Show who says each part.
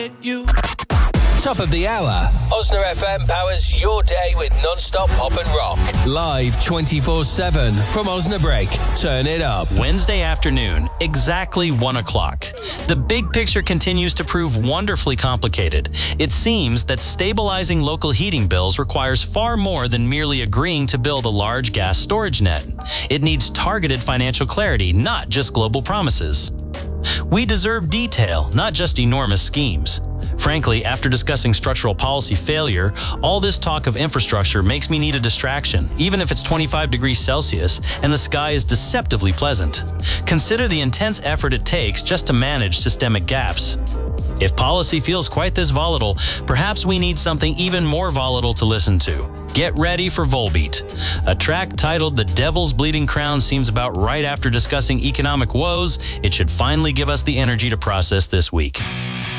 Speaker 1: get you.
Speaker 2: Top of the hour. Osna FM powers your day with non-stop pop and rock. Live 24/7 from Osnabrück. Turn it up.
Speaker 3: Wednesday afternoon, exactly 1 o'clock. The big picture continues to prove wonderfully complicated. It seems that stabilizing local heating bills requires far more than merely agreeing to build a large gas storage net. It needs targeted financial clarity, not just global promises. We deserve detail, not just enormous schemes. Frankly, after discussing structural policy failure, all this talk of infrastructure makes me need a distraction, even if it's 25 degrees Celsius and the sky is deceptively pleasant. Consider the intense effort it takes just to manage systemic gaps. If policy feels quite this volatile, perhaps we need something even more volatile to listen to. Get ready for Volbeat. A track titled The Devil's Bleeding Crown seems about right after discussing economic woes. It should finally give us the energy to process this week.